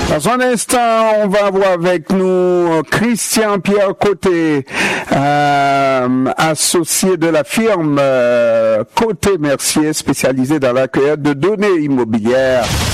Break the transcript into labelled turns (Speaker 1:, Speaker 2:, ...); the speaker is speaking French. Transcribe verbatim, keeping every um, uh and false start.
Speaker 1: Dans un instant, on va avoir avec nous Christian Pierre Côté, euh, associé de la firme euh, Côté Mercier, spécialisé dans l'accueil de données immobilières.